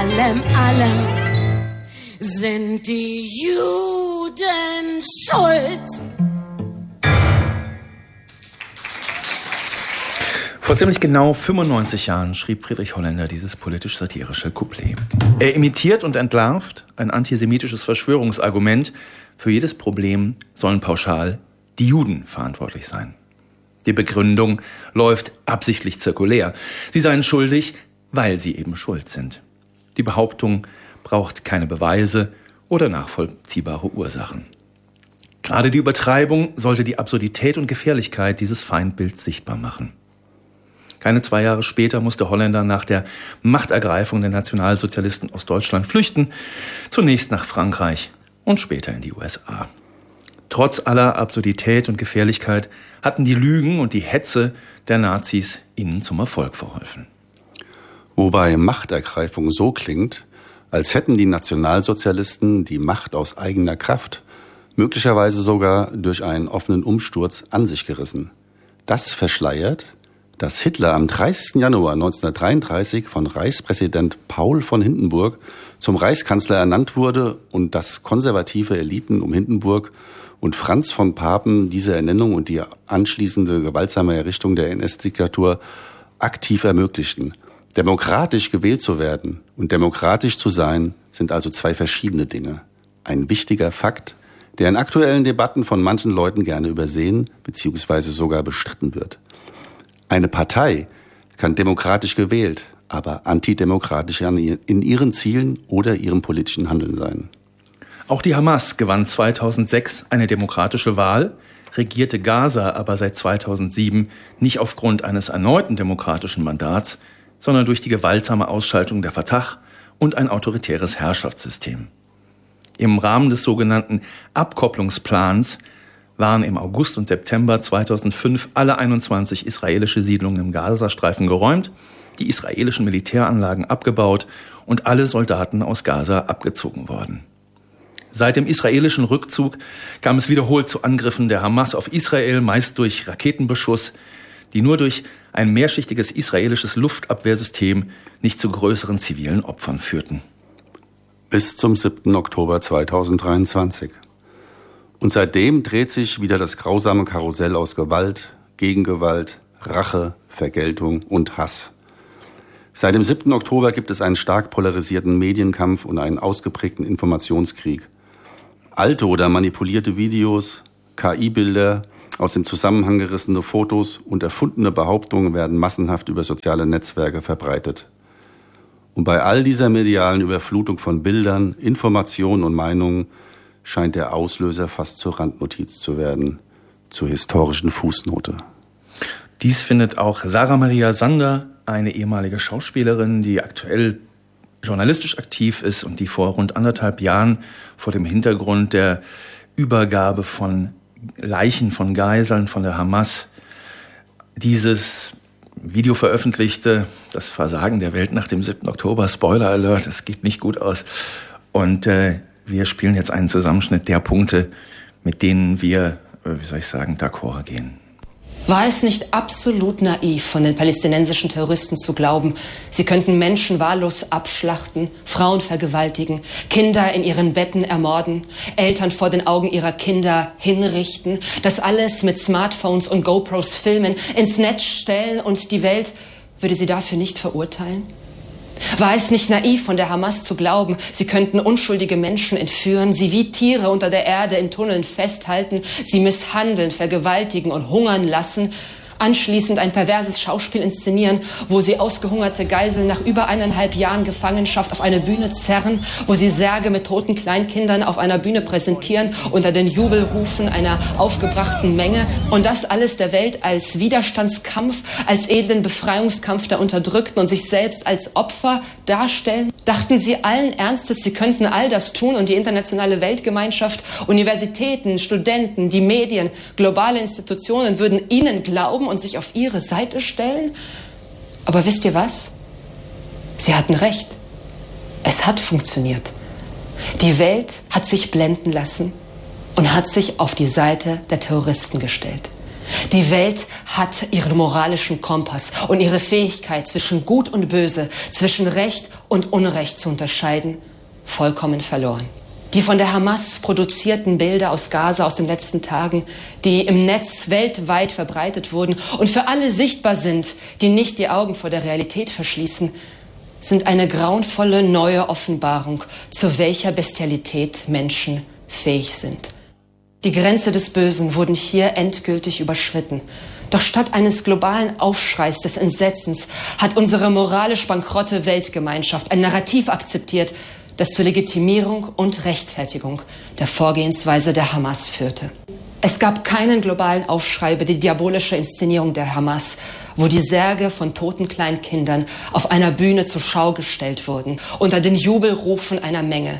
allem sind die Juden schuld. Vor ziemlich genau 95 Jahren schrieb Friedrich Holländer dieses politisch-satirische Couplet. Er imitiert und entlarvt ein antisemitisches Verschwörungsargument. Für jedes Problem sollen pauschal die Juden verantwortlich sein. Die Begründung läuft absichtlich zirkulär. Sie seien schuldig, weil sie eben schuld sind. Die Behauptung braucht keine Beweise oder nachvollziehbare Ursachen. Gerade die Übertreibung sollte die Absurdität und Gefährlichkeit dieses Feindbilds sichtbar machen. Keine 2 Jahre später musste Holländer nach der Machtergreifung der Nationalsozialisten aus Deutschland flüchten, zunächst nach Frankreich und später in die USA. Trotz aller Absurdität und Gefährlichkeit hatten die Lügen und die Hetze der Nazis ihnen zum Erfolg verholfen. Wobei Machtergreifung so klingt, als hätten die Nationalsozialisten die Macht aus eigener Kraft, möglicherweise sogar durch einen offenen Umsturz an sich gerissen. Das verschleiert, dass Hitler am 30. Januar 1933 von Reichspräsident Paul von Hindenburg zum Reichskanzler ernannt wurde und dass konservative Eliten um Hindenburg und Franz von Papen diese Ernennung und die anschließende gewaltsame Errichtung der NS-Diktatur aktiv ermöglichten. Demokratisch gewählt zu werden und demokratisch zu sein, sind also 2 verschiedene Dinge. Ein wichtiger Fakt, der in aktuellen Debatten von manchen Leuten gerne übersehen bzw. sogar bestritten wird. Eine Partei kann demokratisch gewählt, aber antidemokratisch in ihren Zielen oder ihrem politischen Handeln sein. Auch die Hamas gewann 2006 eine demokratische Wahl, regierte Gaza aber seit 2007 nicht aufgrund eines erneuten demokratischen Mandats, sondern durch die gewaltsame Ausschaltung der Fatah und ein autoritäres Herrschaftssystem. Im Rahmen des sogenannten Abkopplungsplans waren im August und September 2005 alle 21 israelische Siedlungen im Gazastreifen geräumt, die israelischen Militäranlagen abgebaut und alle Soldaten aus Gaza abgezogen worden. Seit dem israelischen Rückzug kam es wiederholt zu Angriffen der Hamas auf Israel, meist durch Raketenbeschuss, die nur durch ein mehrschichtiges israelisches Luftabwehrsystem nicht zu größeren zivilen Opfern führten. Bis zum 7. Oktober 2023. Und seitdem dreht sich wieder das grausame Karussell aus Gewalt, Gegengewalt, Rache, Vergeltung und Hass. Seit dem 7. Oktober gibt es einen stark polarisierten Medienkampf und einen ausgeprägten Informationskrieg. Alte oder manipulierte Videos, KI-Bilder, aus dem Zusammenhang gerissene Fotos und erfundene Behauptungen werden massenhaft über soziale Netzwerke verbreitet. Und bei all dieser medialen Überflutung von Bildern, Informationen und Meinungen scheint der Auslöser fast zur Randnotiz zu werden, zur historischen Fußnote. Dies findet auch Sarah Maria Sander, eine ehemalige Schauspielerin, die aktuell journalistisch aktiv ist und die vor rund 1,5 Jahren vor dem Hintergrund der Übergabe von Leichen von Geiseln von der Hamas dieses Video veröffentlichte, das Versagen der Welt nach dem 7. Oktober, Spoiler Alert, es geht nicht gut aus. Und wir spielen jetzt einen Zusammenschnitt der Punkte, mit denen wir, d'accord gehen. War es nicht absolut naiv von den palästinensischen Terroristen zu glauben, sie könnten Menschen wahllos abschlachten, Frauen vergewaltigen, Kinder in ihren Betten ermorden, Eltern vor den Augen ihrer Kinder hinrichten, das alles mit Smartphones und GoPros filmen, ins Netz stellen und die Welt würde sie dafür nicht verurteilen? War es nicht naiv von der Hamas zu glauben, sie könnten unschuldige Menschen entführen, sie wie Tiere unter der Erde in Tunneln festhalten, sie misshandeln, vergewaltigen und hungern lassen, anschließend ein perverses Schauspiel inszenieren, wo sie ausgehungerte Geiseln nach über 1,5 Jahren Gefangenschaft auf eine Bühne zerren, wo sie Särge mit toten Kleinkindern auf einer Bühne präsentieren, unter den Jubelrufen einer aufgebrachten Menge und das alles der Welt als Widerstandskampf, als edlen Befreiungskampf der Unterdrückten und sich selbst als Opfer darstellen? Dachten sie allen Ernstes, sie könnten all das tun und die internationale Weltgemeinschaft, Universitäten, Studenten, die Medien, globale Institutionen würden ihnen glauben und sich auf ihre Seite stellen? Aber wisst ihr was? Sie hatten recht. Es hat funktioniert. Die Welt hat sich blenden lassen und hat sich auf die Seite der Terroristen gestellt. Die Welt hat ihren moralischen Kompass und ihre Fähigkeit, zwischen Gut und Böse, zwischen Recht und Unrecht zu unterscheiden, vollkommen verloren. Die von der Hamas produzierten Bilder aus Gaza aus den letzten Tagen, die im Netz weltweit verbreitet wurden und für alle sichtbar sind, die nicht die Augen vor der Realität verschließen, sind eine grauenvolle neue Offenbarung, zu welcher Bestialität Menschen fähig sind. Die Grenze des Bösen wurden hier endgültig überschritten. Doch statt eines globalen Aufschreis des Entsetzens hat unsere moralisch bankrotte Weltgemeinschaft ein Narrativ akzeptiert, das zur Legitimierung und Rechtfertigung der Vorgehensweise der Hamas führte. Es gab keinen globalen Aufschrei über die diabolische Inszenierung der Hamas, wo die Särge von toten Kleinkindern auf einer Bühne zur Schau gestellt wurden, unter den Jubelrufen einer Menge.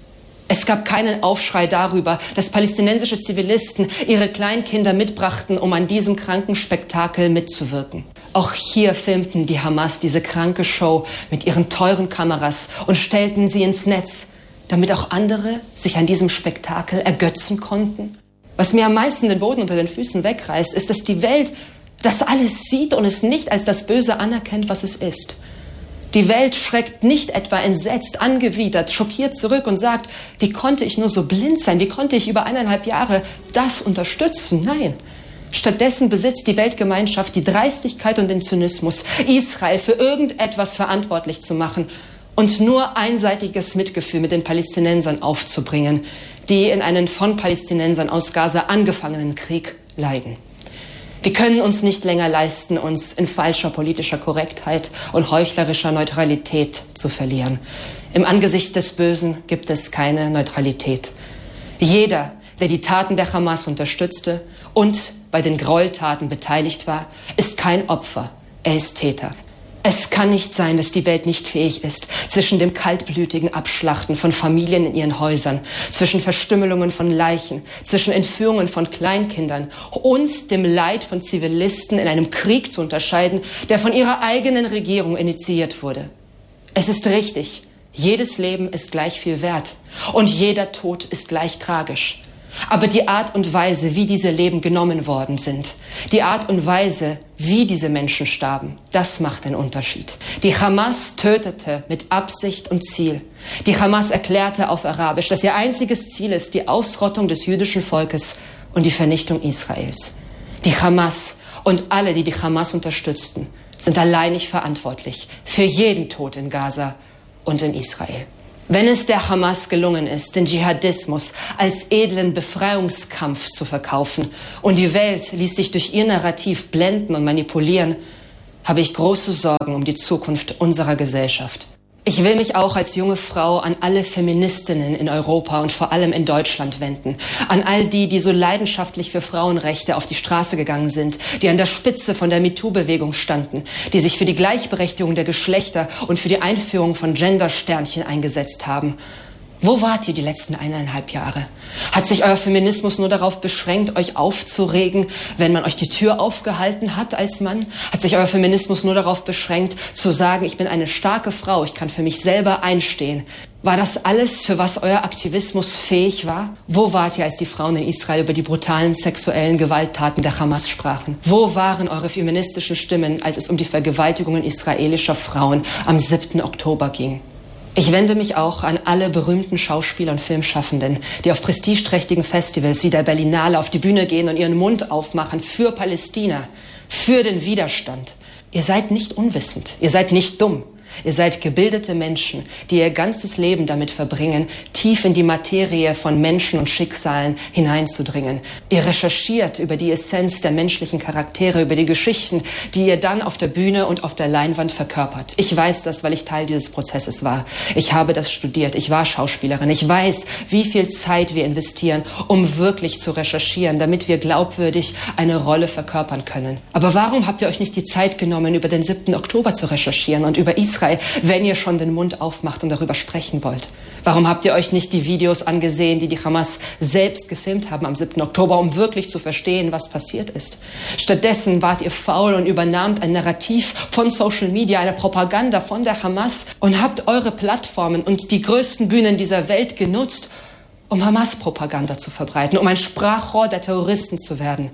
Es gab keinen Aufschrei darüber, dass palästinensische Zivilisten ihre Kleinkinder mitbrachten, um an diesem kranken Spektakel mitzuwirken. Auch hier filmten die Hamas diese kranke Show mit ihren teuren Kameras und stellten sie ins Netz, damit auch andere sich an diesem Spektakel ergötzen konnten. Was mir am meisten den Boden unter den Füßen wegreißt, ist, dass die Welt das alles sieht und es nicht als das Böse anerkennt, was es ist. Die Welt schreckt nicht etwa entsetzt, angewidert, schockiert zurück und sagt, wie konnte ich nur so blind sein, wie konnte ich über 1,5 Jahre das unterstützen? Nein. Stattdessen besitzt die Weltgemeinschaft die Dreistigkeit und den Zynismus, Israel für irgendetwas verantwortlich zu machen und nur einseitiges Mitgefühl mit den Palästinensern aufzubringen, die in einen von Palästinensern aus Gaza angefangenen Krieg leiden. Wir können uns nicht länger leisten, uns in falscher politischer Korrektheit und heuchlerischer Neutralität zu verlieren. Im Angesicht des Bösen gibt es keine Neutralität. Jeder, der die Taten der Hamas unterstützte und bei den Gräueltaten beteiligt war, ist kein Opfer, er ist Täter. Es kann nicht sein, dass die Welt nicht fähig ist, zwischen dem kaltblütigen Abschlachten von Familien in ihren Häusern, zwischen Verstümmelungen von Leichen, zwischen Entführungen von Kleinkindern und dem Leid von Zivilisten in einem Krieg zu unterscheiden, der von ihrer eigenen Regierung initiiert wurde. Es ist richtig, jedes Leben ist gleich viel wert und jeder Tod ist gleich tragisch. Aber die Art und Weise, wie diese Leben genommen worden sind, die Art und Weise, wie diese Menschen starben, das macht den Unterschied. Die Hamas tötete mit Absicht und Ziel. Die Hamas erklärte auf Arabisch, dass ihr einziges Ziel ist die Ausrottung des jüdischen Volkes und die Vernichtung Israels. Die Hamas und alle, die die Hamas unterstützten, sind alleinig verantwortlich für jeden Tod in Gaza und in Israel. Wenn es der Hamas gelungen ist, den Dschihadismus als edlen Befreiungskampf zu verkaufen und die Welt ließ sich durch ihr Narrativ blenden und manipulieren, habe ich große Sorgen um die Zukunft unserer Gesellschaft. Ich will mich auch als junge Frau an alle Feministinnen in Europa und vor allem in Deutschland wenden. An all die, die so leidenschaftlich für Frauenrechte auf die Straße gegangen sind, die an der Spitze von der MeToo-Bewegung standen, die sich für die Gleichberechtigung der Geschlechter und für die Einführung von Gendersternchen eingesetzt haben. Wo wart ihr die letzten 1,5 Jahre? Hat sich euer Feminismus nur darauf beschränkt, euch aufzuregen, wenn man euch die Tür aufgehalten hat als Mann? Hat sich euer Feminismus nur darauf beschränkt, zu sagen, ich bin eine starke Frau, ich kann für mich selber einstehen? War das alles, für was euer Aktivismus fähig war? Wo wart ihr, als die Frauen in Israel über die brutalen sexuellen Gewalttaten der Hamas sprachen? Wo waren eure feministischen Stimmen, als es um die Vergewaltigungen israelischer Frauen am 7. Oktober ging? Ich wende mich auch an alle berühmten Schauspieler und Filmschaffenden, die auf prestigeträchtigen Festivals wie der Berlinale auf die Bühne gehen und ihren Mund aufmachen für Palästina, für den Widerstand. Ihr seid nicht unwissend, ihr seid nicht dumm. Ihr seid gebildete Menschen, die ihr ganzes Leben damit verbringen, tief in die Materie von Menschen und Schicksalen hineinzudringen. Ihr recherchiert über die Essenz der menschlichen Charaktere, über die Geschichten, die ihr dann auf der Bühne und auf der Leinwand verkörpert. Ich weiß das, weil ich Teil dieses Prozesses war. Ich habe das studiert, ich war Schauspielerin. Ich weiß, wie viel Zeit wir investieren, um wirklich zu recherchieren, damit wir glaubwürdig eine Rolle verkörpern können. Aber warum habt ihr euch nicht die Zeit genommen, über den 7. Oktober zu recherchieren und über Israel, wenn ihr schon den Mund aufmacht und darüber sprechen wollt? Warum habt ihr euch nicht die Videos angesehen, die die Hamas selbst gefilmt haben am 7. Oktober, um wirklich zu verstehen, was passiert ist? Stattdessen wart ihr faul und übernahmt ein Narrativ von Social Media, einer Propaganda von der Hamas und habt eure Plattformen und die größten Bühnen dieser Welt genutzt, um Hamas-Propaganda zu verbreiten, um ein Sprachrohr der Terroristen zu werden.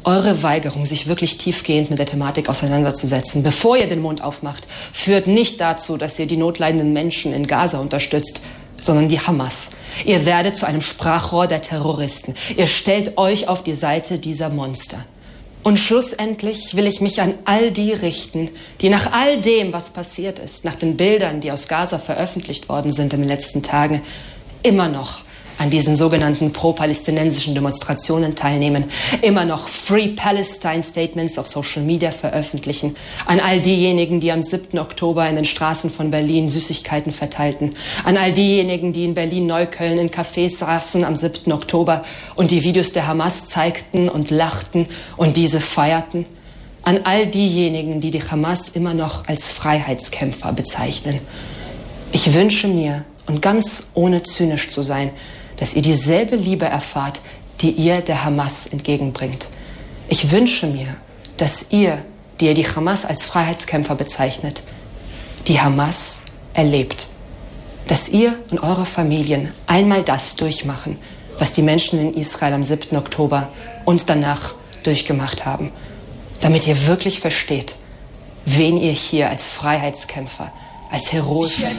Eure Weigerung, sich wirklich tiefgehend mit der Thematik auseinanderzusetzen, bevor ihr den Mund aufmacht, führt nicht dazu, dass ihr die notleidenden Menschen in Gaza unterstützt, sondern die Hamas. Ihr werdet zu einem Sprachrohr der Terroristen. Ihr stellt euch auf die Seite dieser Monster. Und schlussendlich will ich mich an all die richten, die nach all dem, was passiert ist, nach den Bildern, die aus Gaza veröffentlicht worden sind in den letzten Tagen, immer noch an diesen sogenannten pro-palästinensischen Demonstrationen teilnehmen, immer noch Free Palestine Statements auf Social Media veröffentlichen, an all diejenigen, die am 7. Oktober in den Straßen von Berlin Süßigkeiten verteilten, an all diejenigen, die in Berlin-Neukölln in Cafés saßen am 7. Oktober und die Videos der Hamas zeigten und lachten und diese feierten, an all diejenigen, die die Hamas immer noch als Freiheitskämpfer bezeichnen. Ich wünsche mir, und ganz ohne zynisch zu sein, dass ihr dieselbe Liebe erfahrt, die ihr der Hamas entgegenbringt. Ich wünsche mir, dass ihr, die ihr die Hamas als Freiheitskämpfer bezeichnet, die Hamas erlebt. Dass ihr und eure Familien einmal das durchmachen, was die Menschen in Israel am 7. Oktober und danach durchgemacht haben. Damit ihr wirklich versteht, wen ihr hier als Freiheitskämpfer, als Heroen